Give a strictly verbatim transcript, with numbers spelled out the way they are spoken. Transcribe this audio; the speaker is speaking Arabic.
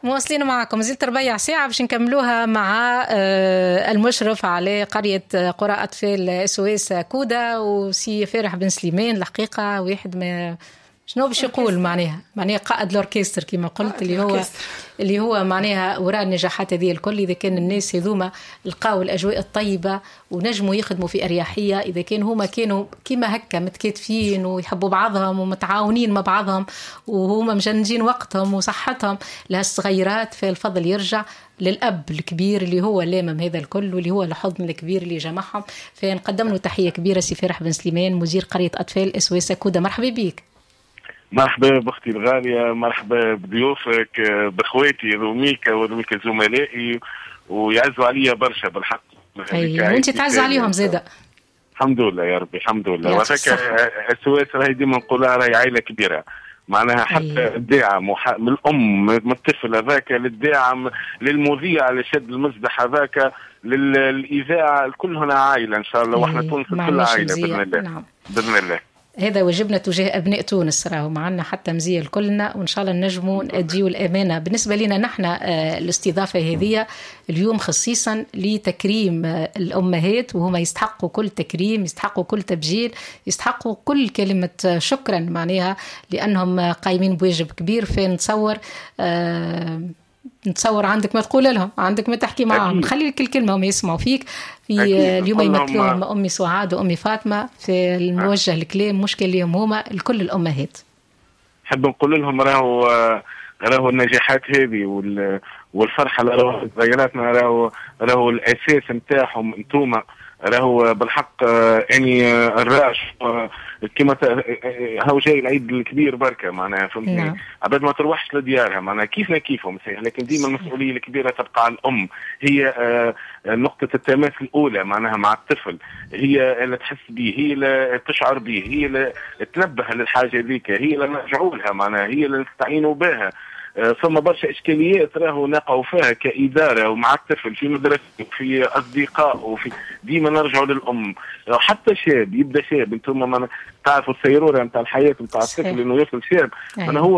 مواصلين معكم زلت ربيع ساعة باش نكملوها مع المشرف على قرية قرى أطفال السويس كودا وسي فرح بن سليمان. الحقيقة واحد ما شنو باش يقول معناها معناها قائد الأوركستر كما قلت اللي هو اللي هو معناها وراء النجاحات هذه الكل. إذا كان الناس هذوما لقاو الأجواء الطيبة ونجموا يخدموا في أريحية، إذا كان هما كانوا كما هكا متكاتفين ويحبوا بعضهم ومتعاونين مع بعضهم وهما مجندين وقتهم وصحتهم لهالصغيرات، فالفضل يرجع للأب الكبير اللي هو لامم هذا الكل واللي هو الحضن الكبير اللي جمعهم. فنقدم له تحية كبيرة سي فرح بن سليمان مدير قرية أطفال السويس كودا. مرحبا بيك. مرحبا بأختي الغالية، مرحبا بضيوفك، بأخواتي ذوميك وذوميك زملائي ويعزوا عليا برشا بالحق. أي وانت تعز عليهم زيادة. الحمد لله يا ربي الحمد لله. وهكا السويس راهي ديما نقولها راهي عائلة كبيرة معناها، حتى الداعم من الأم من الطفل هذاك للداعم للمذيع لشد المصباح هذاك للإذاعة، كل هنا عائلة إن شاء الله. وإحنا تونس كل عائلة بإذن الله. نعم. بإذن الله. هذا واجبنا تجاه أبناء تونس، راهو معنا حتى مزية لكلنا، وإن شاء الله نجموا نأديوا الأمانة. بالنسبة لنا نحن الاستضافة هذه اليوم خصيصا لتكريم الأمهات، وهم يستحقوا كل تكريم، يستحقوا كل تبجيل، يستحقوا كل كلمة شكرا معناها لأنهم قايمين بواجب كبير. فنتصور آه نتصور عندك ما تقول لهم، عندك ما تحكي معهم، خلي كل كلمة هم يسمعوا فيك. في اليوم يمثلوهم أمي سعاد وأمي فاطمة، في الموجه الكلام مشكل لهم هما لكل الأمهات. حب نقول لهم راهو راهو النجاحات هذه والفرحة راهو تغيراتنا راهو راهو الأساس نتاعهم انتوما، راهو بالحق يعني الراش كما هاو جاي العيد الكبير بركة معناها فهمتني. نعم. عباد ما تروحش لديارها معناها كيفنا كيفهم، لكن ديما المسؤولية الكبيرة تبقى على الأم، هي نقطة التماس الأولى معناها مع الطفل، هي اللي تحس به، هي اللي تشعر به، هي اللي تنبه للحاجة ذيك، هي اللي نرجعوا لها معناها، هي اللي نستعينوا بها. ثم برشا إشكاليات راهو نقعوا فيها كإدارة ومع الطفل في مدرسة وفي أصدقاء وفي ديما نرجعوا للأم. حتى شاب يبدأ شاب، انتم تعرفوا السيرورة متاع الحياة متاع الطفل إنه يوصل شاب، أنا هو